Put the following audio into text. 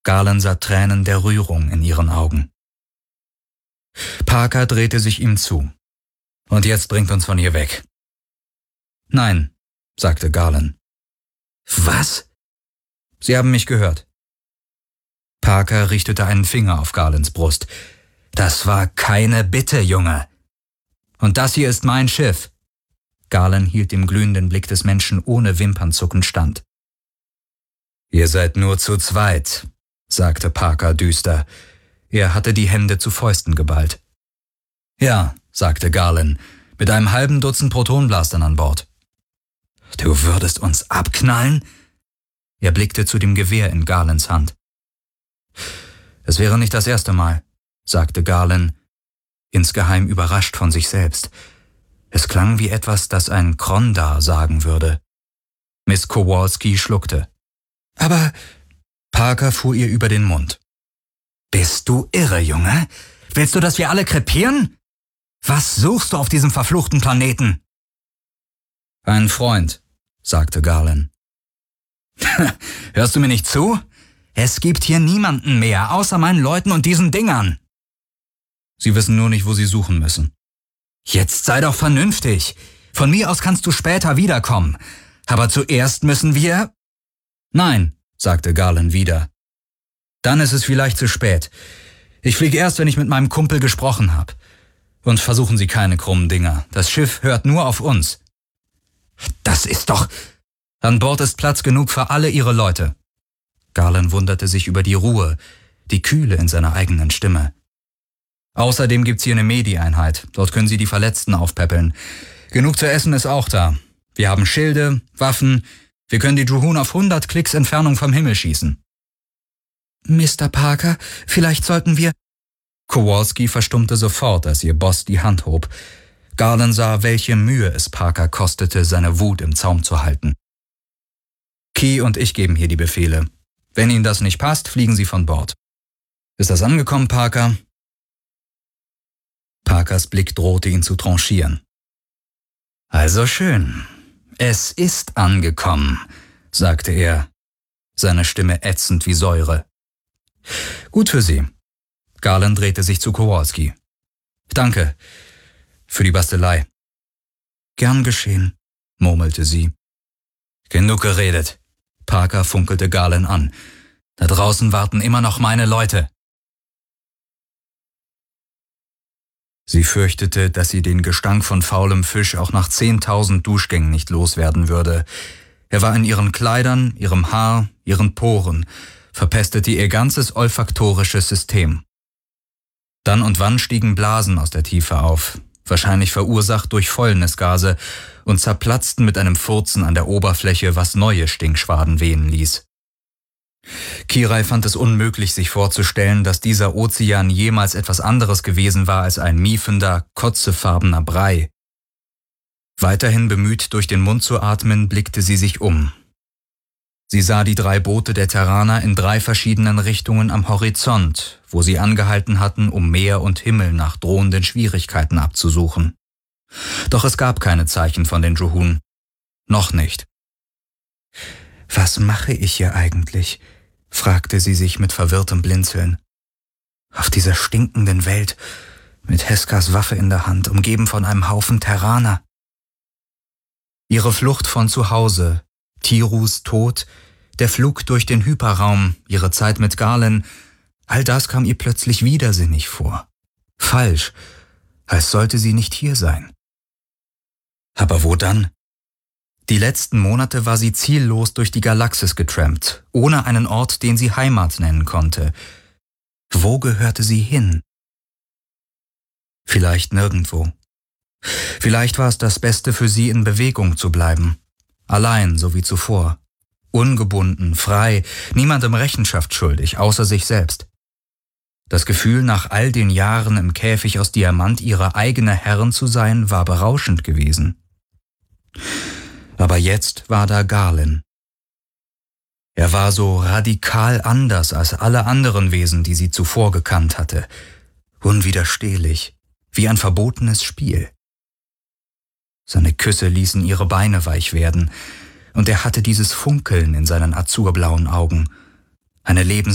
Garland sah Tränen der Rührung in ihren Augen. Parker drehte sich ihm zu. »Und jetzt bringt uns von hier weg.« »Nein«, sagte Garland. »Was?« »Sie haben mich gehört.« Parker richtete einen Finger auf Garlands Brust. »Das war keine Bitte, Junge. Und das hier ist mein Schiff.« Garland hielt dem glühenden Blick des Menschen ohne Wimpernzucken stand. »Ihr seid nur zu zweit«, sagte Parker düster. Er hatte die Hände zu Fäusten geballt. »Ja«, sagte Garland, »mit einem halben Dutzend Protonblastern an Bord.« »Du würdest uns abknallen?« Er blickte zu dem Gewehr in Garlands Hand. »Es wäre nicht das erste Mal«, sagte Garland, insgeheim überrascht von sich selbst. Es klang wie etwas, das ein Krondar sagen würde. Miss Kowalski schluckte. »Aber...« Parker fuhr ihr über den Mund. »Bist du irre, Junge? Willst du, dass wir alle krepieren? Was suchst du auf diesem verfluchten Planeten?« »Ein Freund«, sagte Garland. »Hörst du mir nicht zu? Es gibt hier niemanden mehr, außer meinen Leuten und diesen Dingern.« »Sie wissen nur nicht, wo sie suchen müssen.« »Jetzt sei doch vernünftig. Von mir aus kannst du später wiederkommen. Aber zuerst müssen wir...« »Nein«, sagte Garland wieder. »Dann ist es vielleicht zu spät. Ich fliege erst, wenn ich mit meinem Kumpel gesprochen habe. Und versuchen Sie keine krummen Dinger. Das Schiff hört nur auf uns.« »Das ist doch...« »An Bord ist Platz genug für alle Ihre Leute.« Garland wunderte sich über die Ruhe, die Kühle in seiner eigenen Stimme. »Außerdem gibt's hier eine Medi-Einheit. Dort können Sie die Verletzten aufpäppeln. Genug zu essen ist auch da. Wir haben Schilde, Waffen. Wir können die Juhun auf 100 Klicks Entfernung vom Himmel schießen.« »Mr. Parker, vielleicht sollten wir...« Kowalski verstummte sofort, als ihr Boss die Hand hob. Garland sah, welche Mühe es Parker kostete, seine Wut im Zaum zu halten. »Key und ich geben hier die Befehle. Wenn Ihnen das nicht passt, fliegen Sie von Bord. Ist das angekommen, Parker?« Parkers Blick drohte ihn zu tranchieren. »Also schön. Es ist angekommen«, sagte er, seine Stimme ätzend wie Säure. »Gut für Sie.« Garland drehte sich zu Kowalski. »Danke für die Bastelei.« »Gern geschehen«, murmelte sie. »Genug geredet.« Parker funkelte Garland an. »Da draußen warten immer noch meine Leute.« Sie fürchtete, dass sie den Gestank von faulem Fisch auch nach 10.000 Duschgängen nicht loswerden würde. Er war in ihren Kleidern, ihrem Haar, ihren Poren, verpestete ihr ganzes olfaktorisches System. Dann und wann stiegen Blasen aus der Tiefe auf, wahrscheinlich verursacht durch Fäulnisgase, und zerplatzten mit einem Furzen an der Oberfläche, was neue Stinkschwaden wehen ließ. Kirai fand es unmöglich, sich vorzustellen, dass dieser Ozean jemals etwas anderes gewesen war als ein miefender, kotzefarbener Brei. Weiterhin bemüht, durch den Mund zu atmen, blickte sie sich um. Sie sah die 3 Boote der Terraner in 3 verschiedenen Richtungen am Horizont, wo sie angehalten hatten, um Meer und Himmel nach drohenden Schwierigkeiten abzusuchen. Doch es gab keine Zeichen von den Juhun. Noch nicht. »Was mache ich hier eigentlich?« fragte sie sich mit verwirrtem Blinzeln. »Auf dieser stinkenden Welt, mit Heskas Waffe in der Hand, umgeben von einem Haufen Terraner.« Ihre Flucht von zu Hause, Tirus Tod, der Flug durch den Hyperraum, ihre Zeit mit Garland, all das kam ihr plötzlich widersinnig vor. Falsch, als sollte sie nicht hier sein. Aber wo dann? Die letzten Monate war sie ziellos durch die Galaxis getrampt, ohne einen Ort, den sie Heimat nennen konnte. Wo gehörte sie hin? Vielleicht nirgendwo. Vielleicht war es das Beste für sie, in Bewegung zu bleiben. Allein, so wie zuvor. Ungebunden, frei, niemandem Rechenschaft schuldig, außer sich selbst. Das Gefühl, nach all den Jahren im Käfig aus Diamant ihre eigene Herrin zu sein, war berauschend gewesen. Aber jetzt war da Garland. Er war so radikal anders als alle anderen Wesen, die sie zuvor gekannt hatte. Unwiderstehlich, wie ein verbotenes Spiel. Seine Küsse ließen ihre Beine weich werden, und er hatte dieses Funkeln in seinen azurblauen Augen, eine